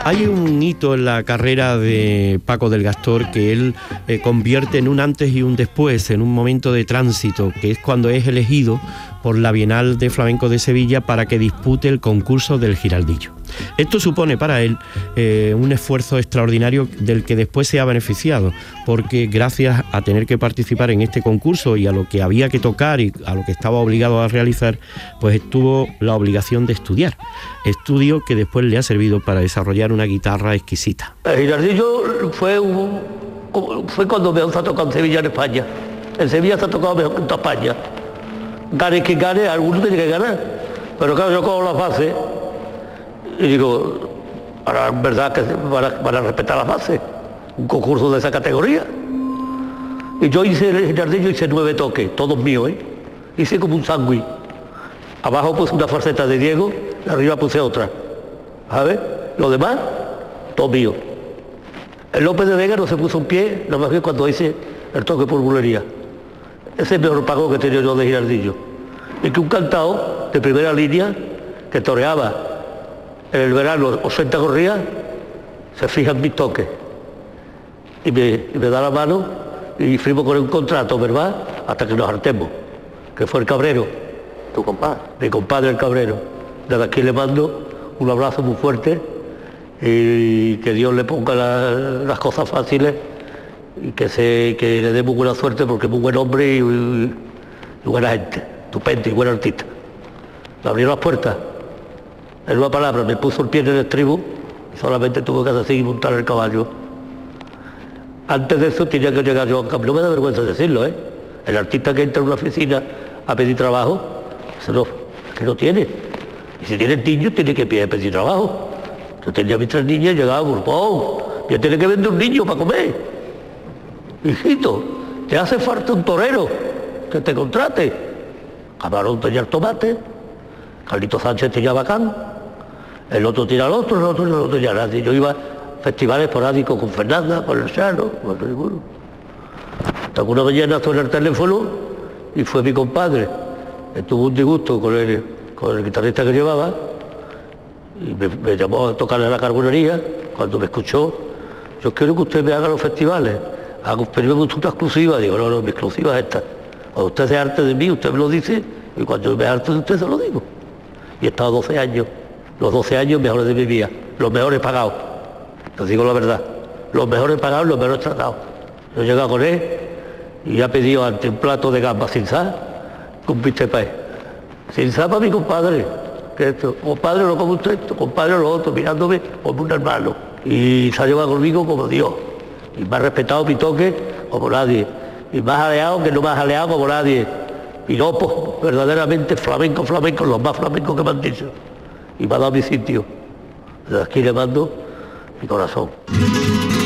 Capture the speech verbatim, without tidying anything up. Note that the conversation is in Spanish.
Hay un hito en la carrera de Paco del Gastor que él eh, convierte en un antes y un después, en un momento de tránsito, que es cuando es elegido por la Bienal de Flamenco de Sevilla para que dispute el concurso del Giraldillo. Esto supone para él eh, un esfuerzo extraordinario del que después se ha beneficiado, porque gracias a tener que participar en este concurso y a lo que había que tocar y a lo que estaba obligado a realizar, pues tuvo la obligación de estudiar, estudio que después le ha servido para desarrollar una guitarra exquisita. El Giraldillo fue, un, fue cuando mejor se ha tocado en Sevilla, en España. En Sevilla se ha tocado mejor que en toda España. Gane que gane, alguno tiene que ganar. Pero claro, yo cojo las bases y digo, ahora es verdad que van a, van a respetar las bases, un concurso de esa categoría. Y yo hice el Giraldillo, hice nueve toques, todos míos, ¿eh? Hice como un sándwich. Abajo puse una falseta de Diego, y arriba puse otra. ¿Sabes? Lo demás, todo mío. El López de Vega no se puso un pie, nada más que cuando hice el toque por bulería. Ese es el mejor pago que he tenido yo de Giraldillo. Y que un cantao de primera línea que toreaba en el verano ochenta corridas, se fija en mis toques. Y me, y me da la mano y firmo con un contrato, ¿verdad? Hasta que nos hartemos. Que fue el Cabrero. ¿Tu compadre? Mi compadre el Cabrero. Desde aquí le mando un abrazo muy fuerte y que Dios le ponga la, las cosas fáciles y que, se, que le dé muy buena suerte porque es muy buen hombre y, y, y buena gente, estupendo y buen artista. Me abrió las puertas, en una palabra, me puso el pie en el estribo y solamente tuve que hacer y montar el caballo. Antes de eso tenía que llegar yo a cambio, no me da vergüenza decirlo, ¿eh? El artista que entra en una oficina a pedir trabajo, eso no, que no tiene. Y si tiene niños, tiene que pedir trabajo. Yo tenía mis tres niñas y llegaba Burpón, yo tenía que vender un niño para comer. Hijito, te hace falta un torero que te contrate. Camarón tenía el tomate, Carlito Sánchez tenía Bacán, el otro tenía al otro, el otro no tenía nadie. Yo iba a festivales esporádicos con Fernanda, con el Chano, con el ninguno. Hasta que una mañana suena el teléfono y fue mi compadre. Tuvo un disgusto con el, con el guitarrista que llevaba y me, me llamó a tocarle a la carbonería. Cuando me escuchó, yo quiero que usted me haga los festivales. Hago, pero me gusta una exclusiva. Digo, no, no, mi exclusiva es esta. Cuando usted se harte de mí, usted me lo dice, y cuando me harte de usted se lo digo. Y he estado doce años, los doce años mejores de mi vida, los mejores pagados. Les digo la verdad, los mejores pagados, los mejores tratados. Yo he llegado con él y ha pedido ante un plato de gambas sin sal, con bistec país. Sin sal para mi compadre, que esto, compadre no como usted, compadre lo otro, mirándome como un hermano. Y se ha llevado conmigo como Dios. Y me ha respetado mi toque como nadie. Y más aleado que no más aleado como nadie. Y no, pues, verdaderamente flamenco, flamenco, los más flamencos que me han dicho. Y me ha dado mi sitio. Desde aquí le mando mi corazón.